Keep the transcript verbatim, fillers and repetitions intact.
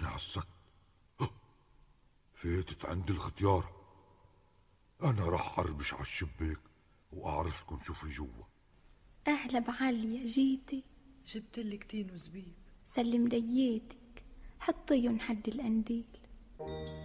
خدتني على السكت، فاتت عند الختيارة. أنا راح أربش على الشباك وأعرفكم شو في جوا. أهلا بعليا، جيتي؟ جبتلك تين وزبيب. سلم دياتك، حطيهم حد القنديل.